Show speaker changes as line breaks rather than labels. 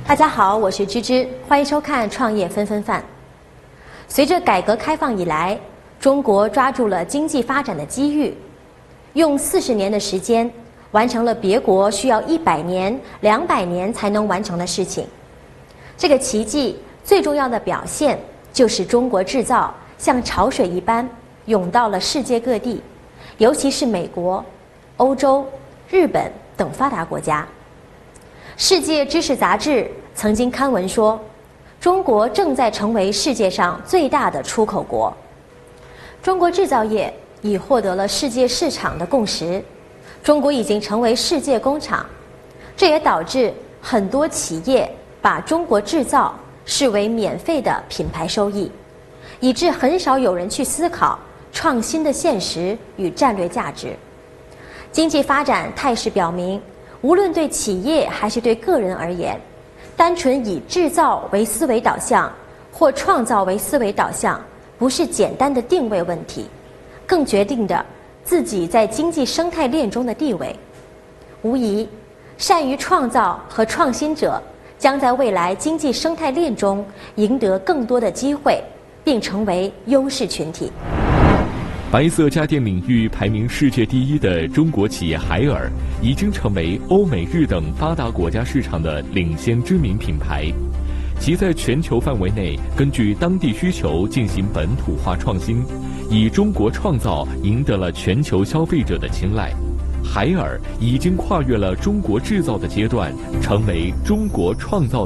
大家好，我是芝芝，欢迎收看《创业分分饭》。随着改革开放以来，中国抓住了经济发展的机遇，用40年的时间完成了别国需要100年、200年才能完成的事情。这个奇迹最重要的表现就是中国制造像潮水一般涌到了世界各地，尤其是美国、欧洲、日本等发达国家。世界知识杂志曾经刊文说，中国正在成为世界上最大的出口国。中国制造业已获得了世界市场的共识，中国已经成为世界工厂，这也导致很多企业把中国制造视为免费的品牌收益，以致很少有人去思考创新的现实与战略价值。经济发展态势表明，无论对企业还是对个人而言，单纯以制造为思维导向或创造为思维导向，不是简单的定位问题，更决定着自己在经济生态链中的地位。无疑，善于创造和创新者将在未来经济生态链中赢得更多的机会，并成为优势群体。
白色家电领域排名世界第1的中国企业海尔，已经成为欧美日等发达国家市场的领先知名品牌。其在全球范围内根据当地需求进行本土化创新，以中国创造赢得了全球消费者的青睐。海尔已经跨越了中国制造的阶段，成为中国创造